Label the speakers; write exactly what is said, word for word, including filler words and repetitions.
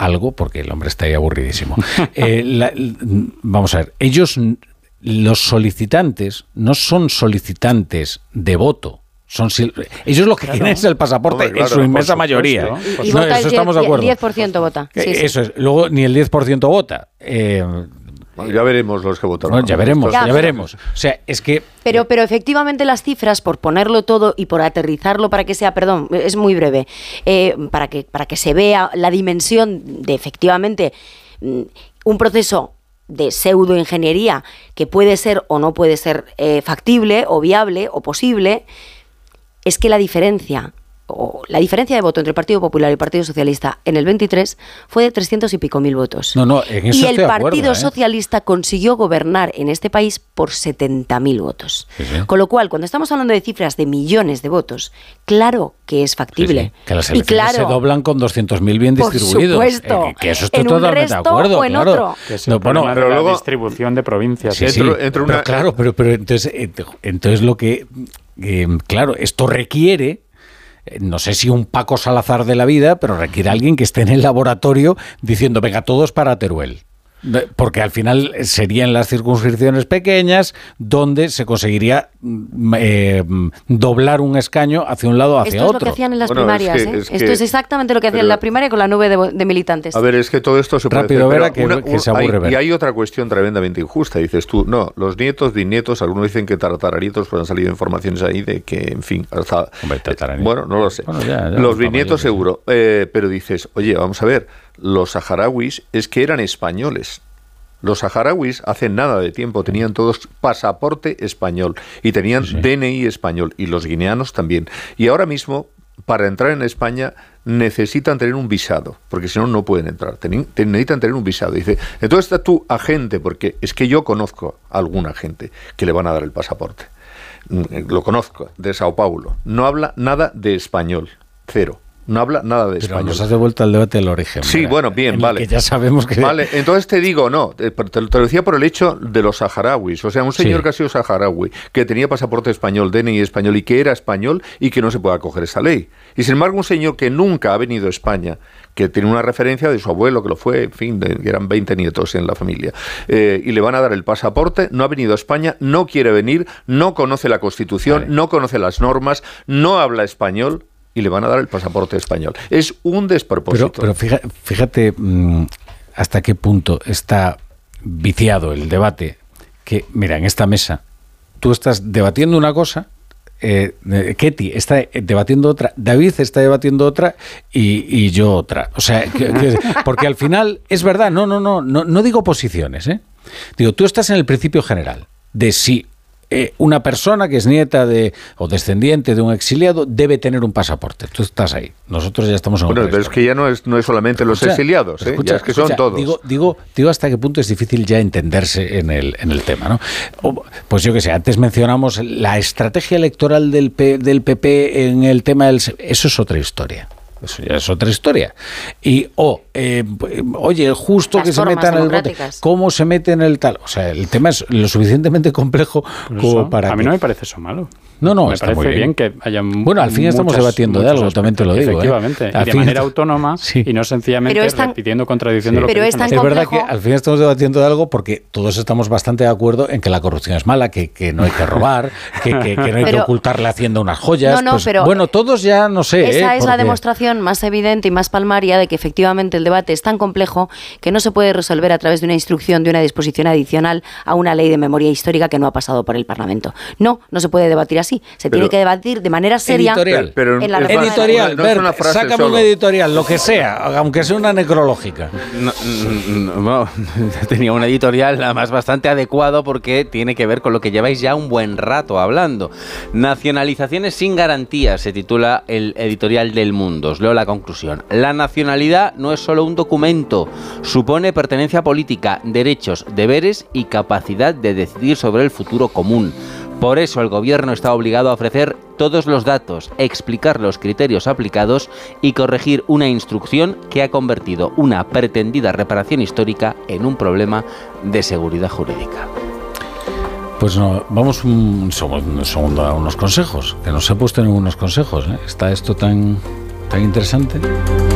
Speaker 1: algo, porque el hombre está ahí aburridísimo. Eh, la, vamos a ver, ellos, los solicitantes, no son solicitantes de voto. Son, ellos lo que claro. quieren es el pasaporte, hombre, claro, en su inmensa mayoría.
Speaker 2: Y, y no, vota eso el estamos diez, de acuerdo. El diez por ciento vota. Sí, eso
Speaker 1: sí. es. Luego ni el diez por ciento vota. Eh,
Speaker 3: bueno, ya veremos los que votaron.
Speaker 1: Bueno, ya veremos, ya, ya veremos. O sea, es que...
Speaker 2: Pero, pero efectivamente las cifras, por ponerlo todo y por aterrizarlo para que sea, perdón, es muy breve, eh, para que, para que se vea la dimensión de efectivamente un proceso de pseudoingeniería que puede ser o no puede ser eh, factible o viable o posible, es que la diferencia, o la diferencia de voto entre el Partido Popular y el Partido Socialista en el veintitrés fue de trescientos y pico mil votos.
Speaker 1: No, no, en eso
Speaker 2: y el
Speaker 1: estoy de
Speaker 2: Partido
Speaker 1: acuerdo, ¿eh?
Speaker 2: Socialista consiguió gobernar en este país por setenta mil votos. Sí, sí. Con lo cual, cuando estamos hablando de cifras de millones de votos, claro que es factible.
Speaker 1: Sí, sí. Que las elecciones
Speaker 2: y claro,
Speaker 1: se doblan con doscientos mil bien distribuidos.
Speaker 2: Por supuesto.
Speaker 1: Eh, que eso estoy
Speaker 2: en
Speaker 1: totalmente
Speaker 2: un resto
Speaker 1: de acuerdo.
Speaker 2: O en
Speaker 1: claro.
Speaker 2: otro.
Speaker 4: Que es
Speaker 1: no,
Speaker 4: el bueno,
Speaker 1: pero
Speaker 4: de
Speaker 3: luego,
Speaker 4: la distribución de provincias.
Speaker 1: Sí,
Speaker 4: ¿eh?
Speaker 1: sí,
Speaker 3: entre, entre una...
Speaker 1: pero claro, pero, pero entonces, entonces lo que... Eh, claro, esto requiere... No sé si un Paco Salazar de la vida, pero requiere a alguien que esté en el laboratorio diciendo, venga, todos para Teruel. Porque al final serían las circunscripciones pequeñas donde se conseguiría eh, doblar un escaño hacia un lado o hacia
Speaker 2: otro. Esto es
Speaker 1: otro.
Speaker 2: lo que hacían en las
Speaker 3: bueno,
Speaker 2: primarias.
Speaker 3: es que,
Speaker 2: ¿eh?
Speaker 3: es que,
Speaker 2: esto es exactamente lo que hacían en la primaria con la nube de, de militantes.
Speaker 3: A ver, es que todo esto se puede
Speaker 1: Rápido
Speaker 3: hacer,
Speaker 1: Vera, que,
Speaker 3: una,
Speaker 1: que se aburre
Speaker 3: hay,
Speaker 1: ver.
Speaker 3: Y hay otra cuestión tremendamente injusta. Dices tú, no, los nietos, bisnietos, algunos dicen que tartararitos, pues han salido informaciones ahí de que, en fin, hasta...
Speaker 1: Hombre,
Speaker 3: bueno, no lo sé.
Speaker 1: Bueno, ya, ya
Speaker 3: los bisnietos seguro. Eh, pero dices, oye, vamos a ver, los saharauis es que eran españoles. Los saharauis hace nada de tiempo tenían todos pasaporte español y tenían sí, sí. D N I español, y los guineanos también. Y ahora mismo, para entrar en España, necesitan tener un visado, porque si no, no pueden entrar. Ten, necesitan tener un visado. Dice, entonces está tu agente, porque es que yo conozco a algún agente que le van a dar el pasaporte. Lo conozco, de Sao Paulo. No habla nada de español, cero. No habla nada de
Speaker 1: Pero
Speaker 3: español.
Speaker 1: nos has devuelto al debate del origen.
Speaker 3: Sí,
Speaker 1: ¿verdad?
Speaker 3: bueno, bien,
Speaker 1: en
Speaker 3: vale.
Speaker 1: Que ya sabemos que...
Speaker 3: Vale, entonces te digo, no, te, te lo decía por el hecho de los saharauis. O sea, un señor sí. que ha sido saharaui, que tenía pasaporte español, D N I español y que era español y que no se puede acoger esa ley. Y sin embargo, un señor que nunca ha venido a España, que tiene una referencia de su abuelo, que lo fue, en fin, de, que eran veinte nietos en la familia, eh, y le van a dar el pasaporte, no ha venido a España, no quiere venir, no conoce la Constitución, vale. no conoce las normas, no habla español, y le van a dar el pasaporte español. Es un despropósito.
Speaker 1: Pero, pero fíjate, fíjate mmm, hasta qué punto está viciado el debate, que, mira, en esta mesa, tú estás debatiendo una cosa, eh, Ketty está debatiendo otra, David está debatiendo otra y, y yo otra. O sea, que, que, porque al final, es verdad, no, no, no, no, no digo posiciones, ¿eh? Digo, tú estás en el principio general de si Eh, una persona que es nieta de o descendiente de un exiliado debe tener un pasaporte. Tú estás ahí. Nosotros ya estamos en
Speaker 3: bueno,
Speaker 1: otra
Speaker 3: pero
Speaker 1: historia.
Speaker 3: es que ya no es, no es solamente los escucha, exiliados, ¿eh?
Speaker 1: escucha,
Speaker 3: ya es que
Speaker 1: escucha,
Speaker 3: son todos.
Speaker 1: Digo, digo, digo hasta qué punto es difícil ya entenderse en el, en el tema, ¿no? O, pues yo qué sé, antes mencionamos la estrategia electoral del, P, del P P en el tema del... Eso es otra historia. Eso ya es otra historia. Y, o, oh, eh, oye, justo Las que se meta en el bote, ¿cómo se mete en el tal? O sea, el tema es lo suficientemente complejo
Speaker 4: pues
Speaker 1: como
Speaker 4: eso,
Speaker 1: para...
Speaker 4: A mí
Speaker 1: que...
Speaker 4: no me parece eso malo.
Speaker 1: No, no,
Speaker 4: me
Speaker 1: está
Speaker 4: parece
Speaker 1: muy bien.
Speaker 4: bien que haya
Speaker 1: Bueno, al fin estamos debatiendo de algo, también te lo digo.
Speaker 4: Efectivamente,
Speaker 1: ¿eh?
Speaker 4: y de
Speaker 1: fin
Speaker 4: manera autónoma sí. y no sencillamente tan, repitiendo, contradiciendo
Speaker 1: sí.
Speaker 4: lo que
Speaker 2: pero
Speaker 4: dicen.
Speaker 2: es,
Speaker 1: es verdad que al fin estamos debatiendo de algo porque todos estamos bastante de acuerdo en que la corrupción es mala, que, que no hay que robar, que, que, que no hay pero, que ocultarle a Hacienda unas joyas.
Speaker 2: No, no,
Speaker 1: pues,
Speaker 2: pero
Speaker 1: bueno, todos ya no sé.
Speaker 2: Esa
Speaker 1: ¿eh?
Speaker 2: es
Speaker 1: porque...
Speaker 2: la demostración más evidente y más palmaria de que efectivamente el debate es tan complejo que no se puede resolver a través de una instrucción, de una disposición adicional a una ley de memoria histórica que no ha pasado por el Parlamento. No, no se puede debatir así. Se pero, tiene que debatir de manera seria
Speaker 1: editorial.
Speaker 2: Pero, pero en la
Speaker 1: editorial,
Speaker 3: no,
Speaker 1: ver,
Speaker 3: no es
Speaker 1: sácame
Speaker 3: solo.
Speaker 1: un editorial, lo que sea, aunque sea una necrológica.
Speaker 5: No, no, no, tenía un editorial además bastante adecuado porque tiene que ver con lo que lleváis ya un buen rato hablando. Nacionalizaciones sin garantías, se titula el editorial del Mundo. Os leo la conclusión. La nacionalidad no es solo un documento, supone pertenencia política, derechos, deberes y capacidad de decidir sobre el futuro común. Por eso el gobierno está obligado a ofrecer todos los datos, explicar los criterios aplicados y corregir una instrucción que ha convertido una pretendida reparación histórica en un problema de seguridad jurídica.
Speaker 1: Pues no, vamos un segundo a unos consejos, que nos he puesto en unos consejos, ¿eh? Está esto tan, tan interesante.